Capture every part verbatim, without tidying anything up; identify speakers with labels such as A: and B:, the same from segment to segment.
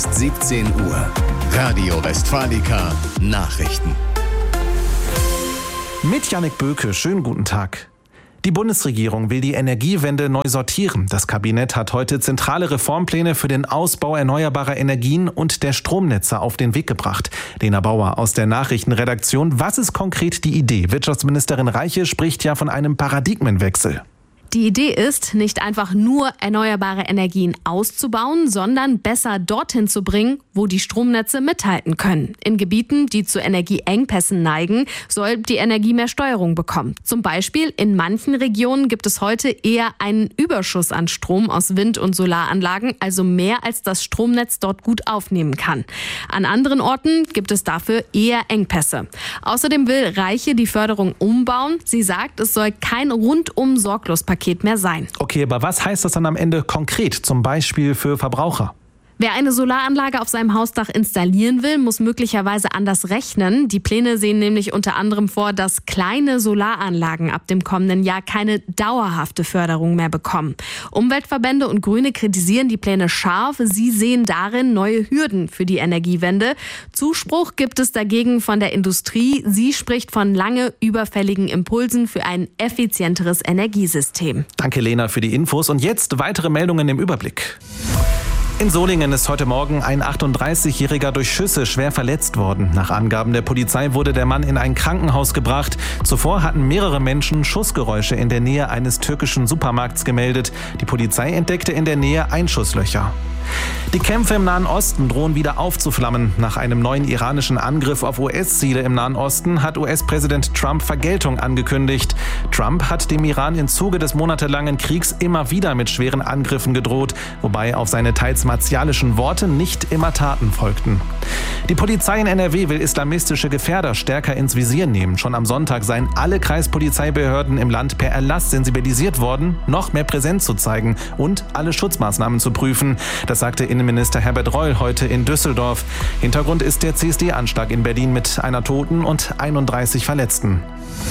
A: siebzehn Uhr. Radio Westfalica Nachrichten.
B: Mit Jannik Böke, schönen guten Tag. Die Bundesregierung will die Energiewende neu sortieren. Das Kabinett hat heute zentrale Reformpläne für den Ausbau erneuerbarer Energien und der Stromnetze auf den Weg gebracht. Lena Bauer aus der Nachrichtenredaktion. Was ist konkret die Idee? Wirtschaftsministerin Reiche spricht ja von einem Paradigmenwechsel.
C: Die Idee ist, nicht einfach nur erneuerbare Energien auszubauen, sondern besser dorthin zu bringen, wo die Stromnetze mithalten können. In Gebieten, die zu Energieengpässen neigen, soll die Energie mehr Steuerung bekommen. Zum Beispiel in manchen Regionen gibt es heute eher einen Überschuss an Strom aus Wind- und Solaranlagen, also mehr als das Stromnetz dort gut aufnehmen kann. An anderen Orten gibt es dafür eher Engpässe. Außerdem will Reiche die Förderung umbauen. Sie sagt, es soll kein rundum Sorglospaket mehr sein.
B: Okay, aber was heißt das dann am Ende konkret, zum Beispiel für Verbraucher?
C: Wer eine Solaranlage auf seinem Hausdach installieren will, muss möglicherweise anders rechnen. Die Pläne sehen nämlich unter anderem vor, dass kleine Solaranlagen ab dem kommenden Jahr keine dauerhafte Förderung mehr bekommen. Umweltverbände und Grüne kritisieren die Pläne scharf. Sie sehen darin neue Hürden für die Energiewende. Zuspruch gibt es dagegen von der Industrie. Sie spricht von lange überfälligen Impulsen für ein effizienteres Energiesystem.
B: Danke, Lena, für die Infos. Und jetzt weitere Meldungen im Überblick. In Solingen ist heute Morgen ein achtunddreißigjähriger durch Schüsse schwer verletzt worden. Nach Angaben der Polizei wurde der Mann in ein Krankenhaus gebracht. Zuvor hatten mehrere Menschen Schussgeräusche in der Nähe eines türkischen Supermarkts gemeldet. Die Polizei entdeckte in der Nähe Einschusslöcher. Die Kämpfe im Nahen Osten drohen wieder aufzuflammen. Nach einem neuen iranischen Angriff auf U S-Ziele im Nahen Osten hat U S-Präsident Trump Vergeltung angekündigt. Trump hat dem Iran im Zuge des monatelangen Kriegs immer wieder mit schweren Angriffen gedroht, wobei auf seine teils martialischen Worte nicht immer Taten folgten. Die Polizei in N R W will islamistische Gefährder stärker ins Visier nehmen. Schon am Sonntag seien alle Kreispolizeibehörden im Land per Erlass sensibilisiert worden, noch mehr Präsenz zu zeigen und alle Schutzmaßnahmen zu prüfen. Das sagte Innenminister Herbert Reul heute in Düsseldorf. Hintergrund ist der C S D-Anschlag in Berlin mit einer Toten und einunddreißig Verletzten.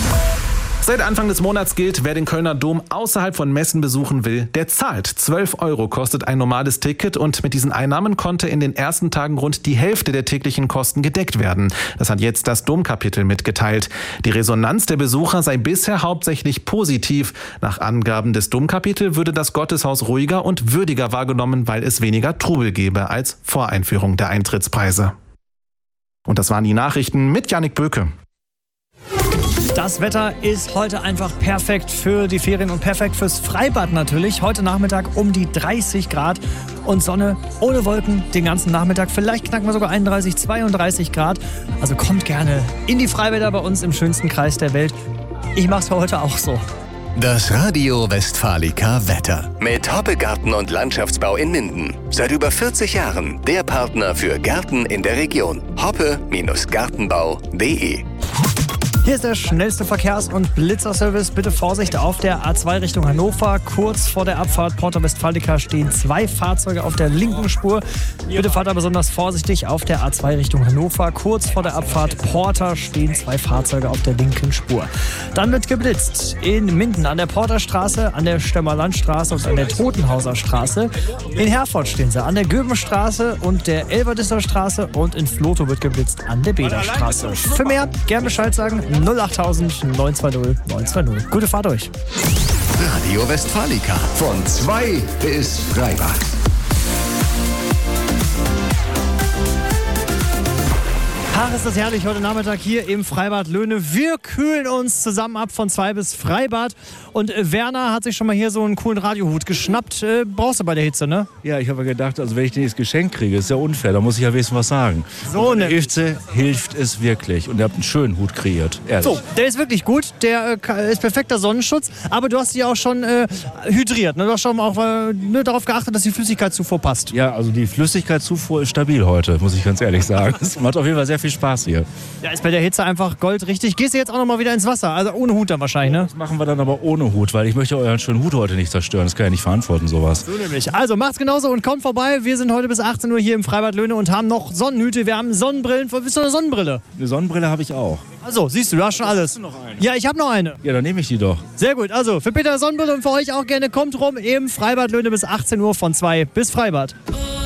B: Seit Anfang des Monats gilt, wer den Kölner Dom außerhalb von Messen besuchen will, der zahlt. zwölf Euro kostet ein normales Ticket und mit diesen Einnahmen konnte in den ersten Tagen rund die Hälfte der täglichen Kosten gedeckt werden. Das hat jetzt das Domkapitel mitgeteilt. Die Resonanz der Besucher sei bisher hauptsächlich positiv. Nach Angaben des Domkapitels würde das Gotteshaus ruhiger und würdiger wahrgenommen, weil es weniger Trubel gäbe als vor Einführung der Eintrittspreise. Und das waren die Nachrichten mit Jannik Böke.
D: Das Wetter ist heute einfach perfekt für die Ferien und perfekt fürs Freibad natürlich. Heute Nachmittag um die dreißig Grad und Sonne ohne Wolken den ganzen Nachmittag. Vielleicht knacken wir sogar einunddreißig, zweiunddreißig Grad. Also kommt gerne in die Freibäder bei uns im schönsten Kreis der Welt. Ich mach's für heute auch so.
A: Das Radio Westfalica Wetter. Mit Hoppe Garten und Landschaftsbau in Minden. Seit über vierzig Jahren der Partner für Gärten in der Region. hoppe Gartenbau punkt de.
D: Hier ist der schnellste Verkehrs- und Blitzerservice. Bitte Vorsicht auf der A zwei Richtung Hannover. Kurz vor der Abfahrt Porta Westfalica stehen zwei Fahrzeuge auf der linken Spur. Bitte fahrt da besonders vorsichtig auf der A zwei Richtung Hannover. Kurz vor der Abfahrt Porta stehen zwei Fahrzeuge auf der linken Spur. Dann wird geblitzt in Minden an der Porterstraße, an der Stemmerlandstraße und an der Totenhauser Straße. In Herford stehen sie an der Göbenstraße und der Elverdisser Straße und in Flotow wird geblitzt an der Bederstraße. Für mehr gern Bescheid sagen. null achttausend neun zwei null neun zwei null. Gute Fahrt euch.
A: Radio Westfalica. Von zwei bis Freibad.
D: Ach, ist das herrlich heute Nachmittag hier im Freibad Löhne. Wir kühlen uns zusammen ab von zwei bis Freibad. Und äh, Werner hat sich schon mal hier so einen coolen Radiohut geschnappt. Äh, brauchst du bei der Hitze, ne?
E: Ja, ich habe gedacht, also wenn ich den jetzt Geschenk kriege, ist ja unfair. Da muss ich ja wenigstens was sagen.
D: So eine
E: Hitze hilft es wirklich. Und ihr habt einen schönen Hut kreiert. Ehrlich.
D: So, der ist wirklich gut. Der äh, ist perfekter Sonnenschutz. Aber du hast dich auch schon äh, hydriert. Ne? Du hast schon auch äh, ne, darauf geachtet, dass die Flüssigkeitszufuhr passt.
E: Ja, also die Flüssigkeitszufuhr ist stabil heute, muss ich ganz ehrlich sagen. Es macht auf jeden Fall sehr viel Spaß hier.
D: Ja, ist bei der Hitze einfach Gold richtig. Gehst du jetzt auch noch mal wieder ins Wasser? Also ohne Hut dann wahrscheinlich, ne?
E: Das machen wir dann aber ohne Hut, weil ich möchte euren schönen Hut heute nicht zerstören. Das kann ja nicht verantworten, sowas.
D: So nämlich. Also macht's genauso und kommt vorbei. Wir sind heute bis achtzehn Uhr hier im Freibad Löhne und haben noch Sonnenhüte. Wir haben Sonnenbrillen. Bist du eine Sonnenbrille?
E: Eine Sonnenbrille habe ich auch.
D: Also, siehst du, du hast schon alles.
E: Hast du noch eine?
D: Ja, ich habe noch eine.
E: Ja, dann nehme ich die doch.
D: Sehr gut. Also, für Peter Sonnenbrille und für euch auch gerne kommt rum im Freibad Löhne bis achtzehn Uhr von zwei bis Freibad.